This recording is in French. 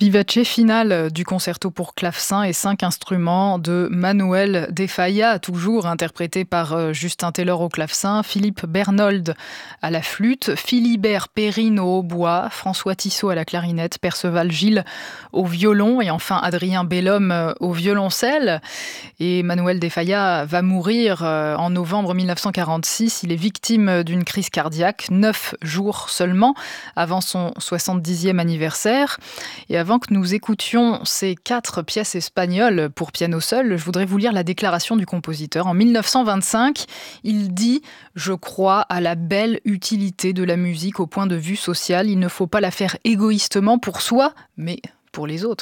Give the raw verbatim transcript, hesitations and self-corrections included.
Vivace finale du concerto pour clavecin et cinq instruments de Manuel de Falla, toujours interprété par euh, Justin Taylor au clavecin, Philippe Bernold à la flûte, Philibert Perrine au hautbois, François Tissot à la clarinette, Perceval Gilles au violon et enfin Adrien Bellhomme euh, au violoncelle. Et Manuel de Falla va mourir euh, en novembre mille neuf cent quarante-six. Il est victime d'une crise cardiaque, neuf jours seulement avant son soixante-dixième anniversaire. Et avant que nous écoutions ces quatre pièces espagnoles pour piano seul, je voudrais vous lire la déclaration du compositeur. En mille neuf cent vingt-cinq, il dit « Je crois à la belle utilité de la musique au point de vue social. Il ne faut pas la faire égoïstement pour soi, mais pour les autres ».